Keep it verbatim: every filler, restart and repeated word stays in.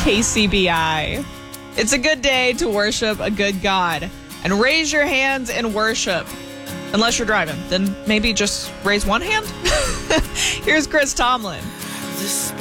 K C B I. It's a good day to worship a good God. And raise your hands in worship. Unless you're driving, then maybe just raise one hand. Here's Chris Tomlin.